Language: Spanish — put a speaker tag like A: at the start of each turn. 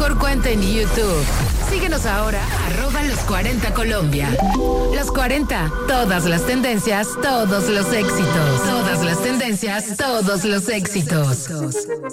A: mejor cuenta en YouTube. Síguenos ahora, @los40 Colombia. Los 40, todas las tendencias, todos los éxitos. Todas las tendencias, todos los éxitos.